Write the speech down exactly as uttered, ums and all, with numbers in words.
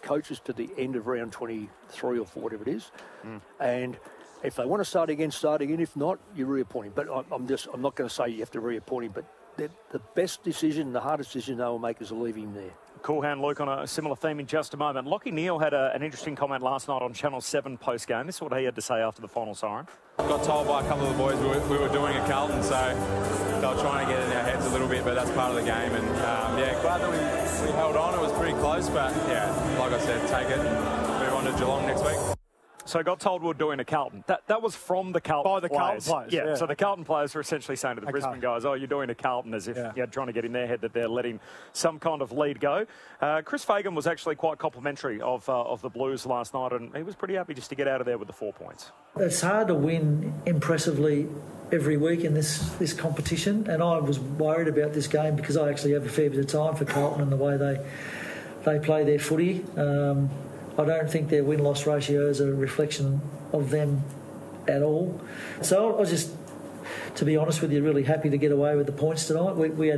coaches to the end of round twenty-three or four, whatever it is. Mm. And if they want to start again, start again. If not, you reappoint him. But I'm just, I'm not going to say you have to reappoint him, but the, the best decision, the hardest decision they will make is to leave him there. Cool hand, Luke, on a similar theme in just a moment. Lachie Neale had a, an interesting comment last night on Channel seven post-game. This is what he had to say after the final siren. Got told by a couple of the boys we were, we were doing a Carlton, so they were trying to get in our heads a little bit, but that's part of the game. And, um, yeah, glad that we, we held on. It was pretty close, but, yeah, like I said, take it and move on to Geelong next week. So got told we we're doing a Carlton. That that was from the Carlton By the players. Carlton players. Yeah, yeah, so the okay. Carlton players were essentially saying to the okay. Brisbane guys, oh, you're doing a Carlton, as if yeah. you're trying to get in their head that they're letting some kind of lead go. Uh, Chris Fagan was actually quite complimentary of uh, of the Blues last night, and he was pretty happy just to get out of there with the four points. It's hard to win impressively every week in this, this competition, and I was worried about this game because I actually have a fair bit of time for Carlton and the way they they play their footy. Um, I don't think their win-loss ratio is a reflection of them at all. So I was just, to be honest with you, really happy to get away with the points tonight. We, we had